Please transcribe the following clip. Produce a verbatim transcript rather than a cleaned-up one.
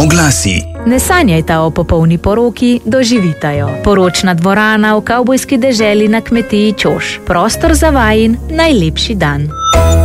Oglasi. Ne sanjajta o popolni poroki, doživita jo. Poročna dvorana v kavbojski deželi na kmetiji Čoš. Prostor za vajin najlepši dan.